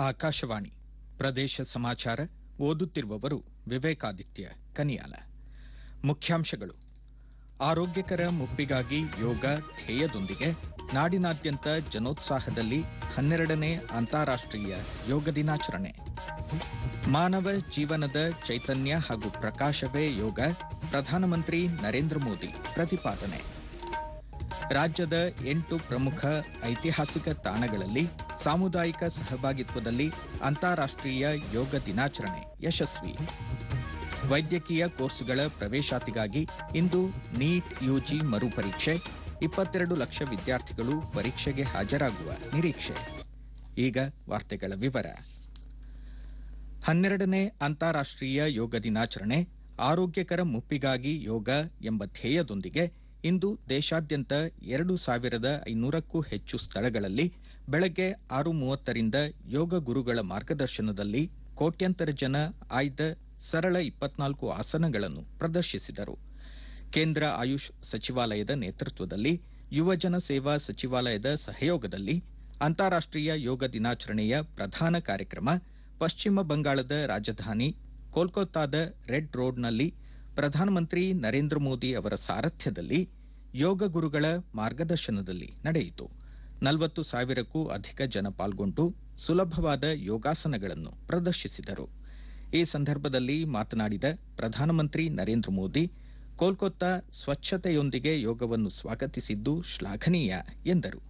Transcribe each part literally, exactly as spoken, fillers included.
ಆಕಾಶವಾಣಿ ಪ್ರದೇಶ ಸಮಾಚಾರ ಓದುತ್ತಿರುವವರು ವಿವೇಕಾದಿತ್ಯ ಕನಿಯಾಲ. ಮುಖ್ಯಾಂಶಗಳು. ಆರೋಗ್ಯಕರ ಮುಪ್ಪಿಗಾಗಿ ಯೋಗ ಧ್ಯೇಯದೊಂದಿಗೆ ನಾಡಿನಾದ್ಯಂತ ಜನೋತ್ಸಾಹದಲ್ಲಿ ಹನ್ನೆರಡನೇ ಅಂತಾರಾಷ್ಟ್ರೀಯ ಯೋಗ ದಿನಾಚರಣೆ. ಮಾನವ ಜೀವನದ ಚೈತನ್ಯ ಹಾಗೂ ಪ್ರಕಾಶವೇ ಯೋಗ, ಪ್ರಧಾನಮಂತ್ರಿ ನರೇಂದ್ರ ಮೋದಿ ಪ್ರತಿಪಾದನೆ. ರಾಜ್ಯದ ಎಂಟು ಪ್ರಮುಖ ಐತಿಹಾಸಿಕ ತಾಣಗಳಲ್ಲಿ ಸಾಮುದಾಯಿಕ ಸಹಭಾಗಿತ್ವದಲ್ಲಿ ಅಂತಾರಾಷ್ಟ್ರೀಯ ಯೋಗ ದಿನಾಚರಣೆ ಯಶಸ್ವಿ. ವೈದ್ಯಕೀಯ ಕೋರ್ಸುಗಳ ಪ್ರವೇಶಾತಿಗಾಗಿ ಇಂದು ನೀಟ್ ಯುಜಿ ಮರುಪರೀಕ್ಷೆ, ಇಪ್ಪತ್ತೆರಡು ಲಕ್ಷ ವಿದ್ಯಾರ್ಥಿಗಳು ಪರೀಕ್ಷೆಗೆ ಹಾಜರಾಗುವ ನಿರೀಕ್ಷೆ. ಈಗ ವಾರ್ತೆಗಳ ವಿವರ. ಹನ್ನೆರಡನೇ ಅಂತಾರಾಷ್ಟ್ರೀಯ ಯೋಗ ದಿನಾಚರಣೆ ಆರೋಗ್ಯಕರ ಮುಪ್ಪಿಗಾಗಿ ಯೋಗ ಎಂಬ ಧ್ಯೇಯದೊಂದಿಗೆ ಇಂದು ದೇಶಾದ್ಯಂತ ಎರಡು ಸಾವಿರದ ಐನೂರಕ್ಕೂ ಹೆಚ್ಚು ಸ್ಥಳಗಳಲ್ಲಿ ಬೆಳಗ್ಗೆ ಆರು ಮೂವತ್ತರಿಂದ ಯೋಗ ಗುರುಗಳ ಮಾರ್ಗದರ್ಶನದಲ್ಲಿ ಕೋಟ್ಯಂತರ ಜನ ಆಯ್ದ ಸರಳ ಇಪ್ಪತ್ನಾಲ್ಕು ಆಸನಗಳನ್ನು ಪ್ರದರ್ಶಿಸಿದರು. ಕೇಂದ್ರ ಆಯುಷ್ ಸಚಿವಾಲಯದ ನೇತೃತ್ವದಲ್ಲಿ ಯುವಜನ ಸೇವಾ ಸಚಿವಾಲಯದ ಸಹಯೋಗದಲ್ಲಿ ಅಂತಾರಾಷ್ಟ್ರೀಯ ಯೋಗ ದಿನಾಚರಣೆಯ ಪ್ರಧಾನ ಕಾರ್ಯಕ್ರಮ ಪಶ್ಚಿಮ ಬಂಗಾಳದ ರಾಜಧಾನಿ ಕೋಲ್ಕತ್ತಾದ ರೆಡ್ ರೋಡ್ನಲ್ಲಿ ಪ್ರಧಾನಮಂತ್ರಿ ನರೇಂದ್ರ ಮೋದಿ ಅವರ ಸಾರಥ್ಯದಲ್ಲಿ ಯೋಗ ಗುರುಗಳ ಮಾರ್ಗದರ್ಶನದಲ್ಲಿ ನಡೆಯಿತು. ನಲವತ್ತು ಸಾವಿರಕ್ಕೂ ಅಧಿಕ ಜನ ಪಾಲ್ಗೊಂಡು ಸುಲಭವಾದ ಯೋಗಾಸನಗಳನ್ನು ಪ್ರದರ್ಶಿಸಿದರು. ಈ ಸಂದರ್ಭದಲ್ಲಿ ಮಾತನಾಡಿದ ಪ್ರಧಾನಮಂತ್ರಿ ನರೇಂದ್ರ ಮೋದಿ, ಕೋಲ್ಕತ್ತಾ ಸ್ವಚ್ಛತೆಯೊಂದಿಗೆ ಯೋಗವನ್ನು ಸ್ವಾಗತಿಸಿದ್ದು ಶ್ಲಾಘನೀಯ ಎಂದರು.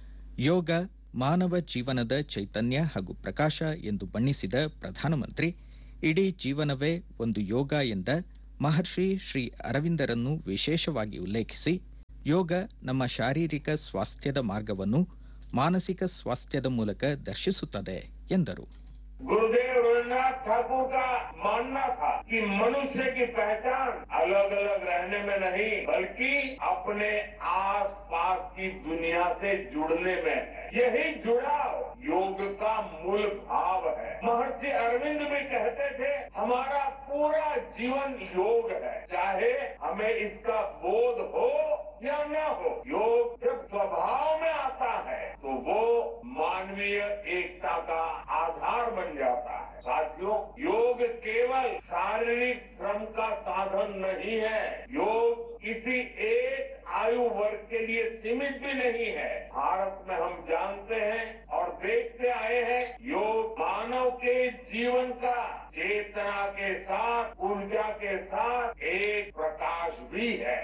ಯೋಗ ಮಾನವ ಜೀವನದ ಚೈತನ್ಯ ಹಾಗೂ ಪ್ರಕಾಶ ಎಂದು ಬಣ್ಣಿಸಿದ ಪ್ರಧಾನಮಂತ್ರಿ, ಇಡೀ ಜೀವನವೇ ಒಂದು ಯೋಗ ಎಂದ ಮಹರ್ಷಿ ಶ್ರೀ ಅರವಿಂದರನ್ನು ವಿಶೇಷವಾಗಿ ಉಲ್ಲೇಖಿಸಿ, ಯೋಗ ನಮ್ಮ ಶಾರೀರಿಕ ಸ್ವಾಸ್ಥ್ಯದ ಮಾರ್ಗವನ್ನು ಮಾನಸಿಕ ಸ್ವಾಸ್ಥ್ಯದ ಮೂಲಕ ದರ್ಶಿಸುತ್ತದೆ ಎಂದರು. गुरुदेव रविन्द्रनाथ ठाकुर का मानना था कि मनुष्य की पहचान अलग अलग रहने में नहीं बल्कि अपने आस पास की दुनिया से जुड़ने में है. यही जुड़ाव योग का मूल भाव है. महर्षि अरविंद भी कहते थे, हमारा पूरा जीवन योग है, चाहे हमें इसका बोध हो या न हो. योग जब स्वभाव में आता है तो वो मानवीय एकता का आधार बन जाता है. साथियों, योग केवल शारीरिक श्रम का साधन नहीं है. योग किसी एक आयु वर्ग के लिए सीमित भी नहीं है. भारत में हम जानते हैं और देखते आए हैं, योग मानव के जीवन का चेतना के साथ, ऊर्जा के साथ एक प्रकाश भी है.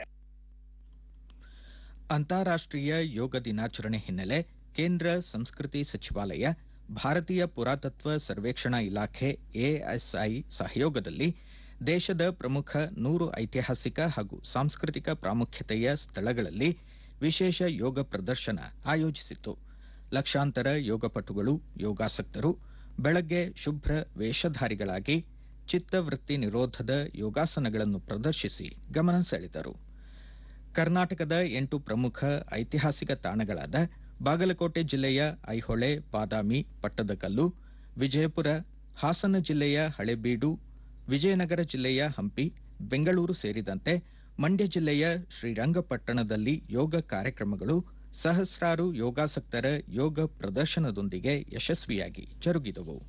ಅಂತಾರಾಷ್ಟ್ರೀಯ ಯೋಗ ದಿನಾಚರಣೆ ಹಿನ್ನೆಲೆ ಕೇಂದ್ರ ಸಂಸ್ಕೃತಿ ಸಚಿವಾಲಯ, ಭಾರತೀಯ ಪುರಾತತ್ವ ಸರ್ವೇಕ್ಷಣಾ ಇಲಾಖೆ ಎಎಸ್ಐ ಸಹಯೋಗದಲ್ಲಿ ದೇಶದ ಪ್ರಮುಖ ನೂರು ಐತಿಹಾಸಿಕ ಹಾಗೂ ಸಾಂಸ್ಕೃತಿಕ ಪ್ರಾಮುಖ್ಯತೆಯ ಸ್ಥಳಗಳಲ್ಲಿ ವಿಶೇಷ ಯೋಗ ಪ್ರದರ್ಶನ ಆಯೋಜಿಸಿತ್ತು. ಲಕ್ಷಾಂತರ ಯೋಗಪಟುಗಳು, ಯೋಗಾಸಕ್ತರು ಬೆಳಗ್ಗೆ ಶುಭ್ರ ವೇಷಧಾರಿಗಳಾಗಿ ಚಿತ್ತವೃತ್ತಿ ನಿರೋಧದ ಯೋಗಾಸನಗಳನ್ನು ಪ್ರದರ್ಶಿಸಿ ಗಮನ ಸೆಳೆದರು. ಕರ್ನಾಟಕದ ಎಂಟು ಪ್ರಮುಖ ಐತಿಹಾಸಿಕ ತಾಣಗಳಾದ ಬಾಗಲಕೋಟೆ ಜಿಲ್ಲೆಯ ಐಹೊಳೆ, ಬಾದಾಮಿ, ಪಟ್ಟದಕಲ್ಲು, ವಿಜಯಪುರ, ಹಾಸನ ಜಿಲ್ಲೆಯ ಹಳೇಬೀಡು, ವಿಜಯನಗರ ಜಿಲ್ಲೆಯ ಹಂಪಿ, ಬೆಂಗಳೂರು ಸೇರಿದಂತೆ ಮಂಡ್ಯ ಜಿಲ್ಲೆಯ ಶ್ರೀರಂಗಪಟ್ಟಣದಲ್ಲಿ ಯೋಗ ಕಾರ್ಯಕ್ರಮಗಳು ಸಹಸ್ರಾರು ಯೋಗಾಸಕ್ತರ ಯೋಗ ಪ್ರದರ್ಶನದೊಂದಿಗೆ ಯಶಸ್ವಿಯಾಗಿ ಜರುಗಿದವು.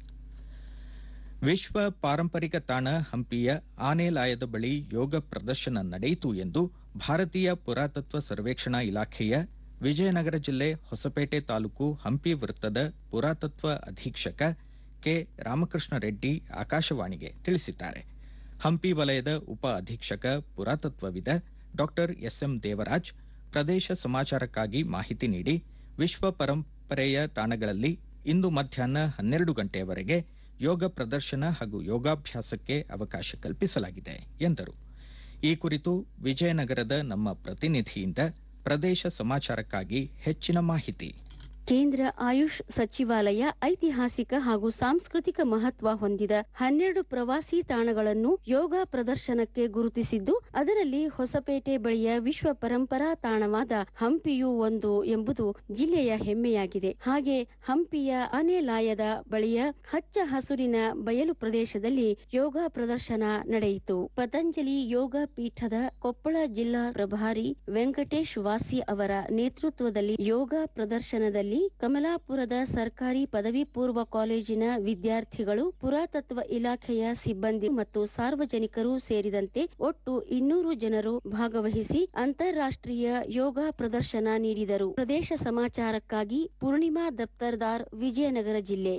ವಿಶ್ವ ಪಾರಂಪರಿಕ ತಾಣ ಹಂಪಿಯ ಆನೆಲಾಯದ ಬಳಿ ಯೋಗ ಪ್ರದರ್ಶನ ನಡೆಯಿತು ಎಂದು ಭಾರತೀಯ ಪುರಾತತ್ವ ಸರ್ವೇಕ್ಷಣಾ ಇಲಾಖೆಯ ವಿಜಯನಗರ ಜಿಲ್ಲೆ ಹೊಸಪೇಟೆ ತಾಲೂಕು ಹಂಪಿ ವೃತ್ತದ ಪುರಾತತ್ವ ಅಧೀಕ್ಷಕ ಕೆ ರಾಮಕೃಷ್ಣ ರೆಡ್ಡಿ ಆಕಾಶವಾಣಿಗೆ ತಿಳಿಸಿದ್ದಾರೆ. ಹಂಪಿ ವಲಯದ ಉಪ ಅಧೀಕ್ಷಕ ಪುರಾತತ್ವವಿದ ಡಾ ಎಸ್ಎಂ ದೇವರಾಜ್ ಪ್ರದೇಶ ಸಮಾಚಾರಕ್ಕಾಗಿ ಮಾಹಿತಿ ನೀಡಿ, ವಿಶ್ವ ಪರಂಪರೆಯ ತಾಣಗಳಲ್ಲಿ ಇಂದು ಮಧ್ಯಾಹ್ನ ಹನ್ನೆರಡು ಗಂಟೆಯವರೆಗೆ ಯೋಗ ಪ್ರದರ್ಶನ ಹಾಗೂ ಯೋಗಾಭ್ಯಾಸಕ್ಕೆ ಅವಕಾಶ ಕಲ್ಪಿಸಲಾಗಿದೆ ಎಂದರು. ಈ ಕುರಿತು ವಿಜಯನಗರದ ನಮ್ಮ ಪ್ರತಿನಿಧಿಯಿಂದ ಪ್ರದೇಶ ಸಮಾಚಾರಕ್ಕಾಗಿ ಹೆಚ್ಚಿನ ಮಾಹಿತಿ. ಕೇಂದ್ರ ಆಯುಷ್ ಸಚಿವಾಲಯ ಐತಿಹಾಸಿಕ ಹಾಗೂ ಸಾಂಸ್ಕೃತಿಕ ಮಹತ್ವ ಹೊಂದಿದ ಹನ್ನೆರಡು ಪ್ರವಾಸಿ ತಾಣಗಳನ್ನು ಯೋಗ ಪ್ರದರ್ಶನಕ್ಕೆ ಗುರುತಿಸಿದ್ದು, ಅದರಲ್ಲಿ ಹೊಸಪೇಟೆ ಬಳಿಯ ವಿಶ್ವ ಪರಂಪರಾ ತಾಣವಾದ ಹಂಪಿಯೂ ಒಂದು ಎಂಬುದು ಜಿಲ್ಲೆಯ ಹೆಮ್ಮೆಯಾಗಿದೆ. ಹಾಗೆ ಹಂಪಿಯ ಆನೆಲಾಯದ ಬಳಿಯ ಹಚ್ಚ ಹಸುರಿನ ಬಯಲು ಪ್ರದೇಶದಲ್ಲಿ ಯೋಗ ಪ್ರದರ್ಶನ ನಡೆಯಿತು. ಪತಂಜಲಿ ಯೋಗ ಪೀಠದ ಕೊಪ್ಪಳ ಜಿಲ್ಲಾ ಪ್ರಭಾರಿ ವೆಂಕಟೇಶ್ ವಾಸಿ ಅವರ ನೇತೃತ್ವದಲ್ಲಿ ಯೋಗ ಪ್ರದರ್ಶನದಲ್ಲಿ ಕಾರ್ಯಕ್ರಮದಲ್ಲಿ ಕಮಲಾಪುರದ ಸರ್ಕಾರಿ ಪದವಿ ಪೂರ್ವ ಕಾಲೇಜಿನ ವಿದ್ಯಾರ್ಥಿಗಳು, ಪುರಾತತ್ವ ಇಲಾಖೆಯ ಸಿಬ್ಬಂದಿ ಮತ್ತು ಸಾರ್ವಜನಿಕರು ಸೇರಿದಂತೆ ಒಟ್ಟು ಇನ್ನೂರು ಜನರು ಭಾಗವಹಿಸಿ ಅಂತಾರಾಷ್ಟ್ರೀಯ ಯೋಗ ಪ್ರದರ್ಶನ ನೀಡಿದರು. ಪ್ರದೇಶ ಸಮಾಚಾರಕ್ಕಾಗಿ ಪೂರ್ಣಿಮಾ ದಫ್ತರ್ದಾರ್, ವಿಜಯನಗರ ಜಿಲ್ಲೆ.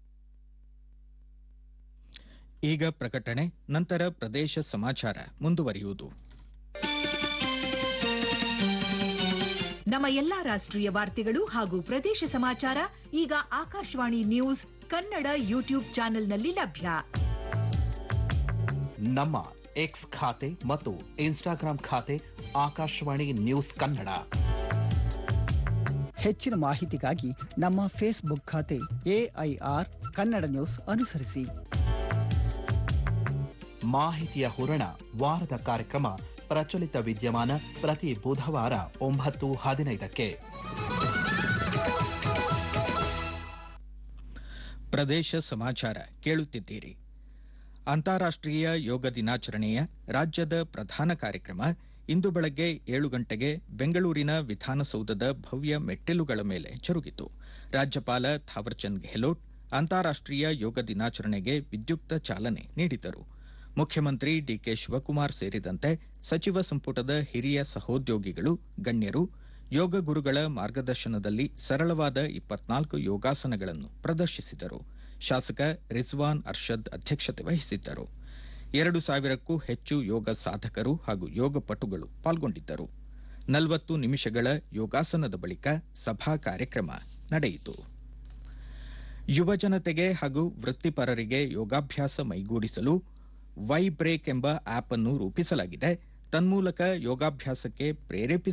ಈಗ ಪ್ರಕಟಣೆ, ನಂತರ ಪ್ರದೇಶ ಸಮಾಚಾರ ಮುಂದುವರಿಯುವುದು. ನಮ್ಮ ಎಲ್ಲಾ ರಾಷ್ಟ್ರೀಯ ವಾರ್ತೆಗಳು ಹಾಗೂ ಪ್ರದೇಶ ಸಮಾಚಾರ ಈಗ ಆಕಾಶವಾಣಿ ನ್ಯೂಸ್ ಕನ್ನಡ ಯೂಟ್ಯೂಬ್ ಚಾನೆಲ್ನಲ್ಲಿ ಲಭ್ಯ. ನಮ್ಮ ಎಕ್ಸ್ ಖಾತೆ ಮತ್ತು ಇನ್ಸ್ಟಾಗ್ರಾಂ ಖಾತೆ ಆಕಾಶವಾಣಿ ನ್ಯೂಸ್ ಕನ್ನಡ. ಹೆಚ್ಚಿನ ಮಾಹಿತಿಗಾಗಿ ನಮ್ಮ ಫೇಸ್ಬುಕ್ ಖಾತೆ ಎಐಆರ್ ಕನ್ನಡ ನ್ಯೂಸ್ ಅನುಸರಿಸಿ. ಮಾಹಿತಿಯ ಹೂರಣ, ವಾರದ ಕಾರ್ಯಕ್ರಮ ಪ್ರಚಲಿತ ವಿದ್ಯಮಾನ ಪ್ರತಿ ಬುಧವಾರ ಒಂಬತ್ತು ಹದಿನೈದಕ್ಕೆ. ಪ್ರದೇಶ ಸಮಾಚಾರ ಕೇಳುತ್ತಿದ್ದೀರಿ. ಅಂತಾರಾಷ್ಟ್ರೀಯ ಯೋಗ ದಿನಾಚರಣೆಯ ರಾಜ್ಯದ ಪ್ರಧಾನ ಕಾರ್ಯಕ್ರಮ ಇಂದು ಬೆಳಗ್ಗೆ ಏಳು ಗಂಟೆಗೆ ಬೆಂಗಳೂರಿನ ವಿಧಾನಸೌಧದ ಭವ್ಯ ಮೆಟ್ಟಿಲುಗಳ ಮೇಲೆ ಜರುಗಿತು. ರಾಜ್ಯಪಾಲ ಥಾವರ್ಚಂದ್ ಗೆಹ್ಲೋಟ್ ಅಂತಾರಾಷ್ಟ್ರೀಯ ಯೋಗ ದಿನಾಚರಣೆಗೆ ವಿದ್ಯುಕ್ತ ಚಾಲನೆ ನೀಡಿದರು. ಮುಖ್ಯಮಂತ್ರಿ ಡಿಕೆ ಶಿವಕುಮಾರ್ ಸೇರಿದಂತೆ ಸಚಿವ ಸಂಪುಟದ ಹಿರಿಯ ಸಹೋದ್ಯೋಗಿಗಳು, ಗಣ್ಯರು ಯೋಗ ಗುರುಗಳ ಮಾರ್ಗದರ್ಶನದಲ್ಲಿ ಸರಳವಾದ ಇಪ್ಪತ್ನಾಲ್ಕು ಯೋಗಾಸನಗಳನ್ನು ಪ್ರದರ್ಶಿಸಿದರು. ಶಾಸಕ ರಿಜ್ವಾನ್ ಅರ್ಷದ್ ಅಧ್ಯಕ್ಷತೆ ವಹಿಸಿದ್ದರು. ಎರಡು ಸಾವಿರಕ್ಕೂ ಹೆಚ್ಚು ಯೋಗ ಸಾಧಕರು ಹಾಗೂ ಯೋಗ ಪಟುಗಳು ಪಾಲ್ಗೊಂಡಿದ್ದರು. ನಲವತ್ತು ನಿಮಿಷಗಳ ಯೋಗಾಸನದ ಬಳಿಕ ಸಭಾ ಕಾರ್ಯಕ್ರಮ ನಡೆಯಿತು. ಯುವ ಜನತೆಗೆ ಹಾಗೂ ವೃತ್ತಿಪರರಿಗೆ ಯೋಗಾಭ್ಯಾಸ ಮೈಗೂಡಿಸಲು ವೈ ಬ್ರೇಕ್ ಎಂಬ ಆಪ್ ಅನ್ನು ರೂಪಿಸಲಾಗಿದೆ. ತನ್ಮೂಲಕ ಯೋಗಾಭ್ಯಾಸಕ್ಕೆ ಪ್ರೇರೇಪಿಸ